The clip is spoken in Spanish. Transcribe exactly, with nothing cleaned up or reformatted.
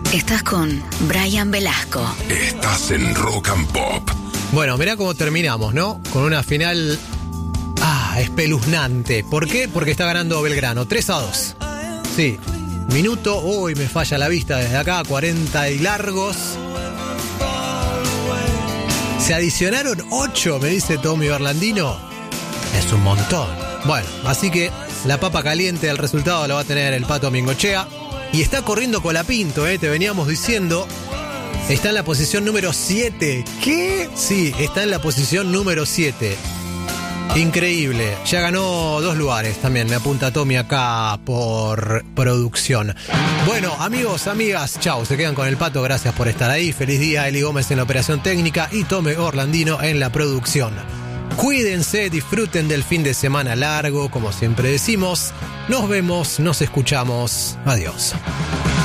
Estás con Brian Velasco. Estás en Rock and Pop. Bueno, mirá cómo terminamos, ¿no? Con una final... Ah, espeluznante. ¿Por qué? Porque está ganando Belgrano. tres a dos. Sí. Minuto. Uy, me falla la vista desde acá. cuarenta y largos. Se adicionaron ocho, me dice Tommy Berlandino. Es un montón. Bueno, así que la papa caliente del resultado lo va a tener el Pato Mingochea. Y está corriendo Colapinto, ¿eh? Te veníamos diciendo. Está en la posición número siete. ¿Qué? Sí, está en la posición número siete. Increíble. Ya ganó dos lugares también. Me apunta Tommy acá por producción. Bueno, amigos, amigas, chau. Se quedan con el Pato. Gracias por estar ahí. Feliz día, Eli Gómez en la operación técnica y Tommy Orlandino en la producción. Cuídense, disfruten del fin de semana largo, como siempre decimos. Nos vemos, nos escuchamos. Adiós.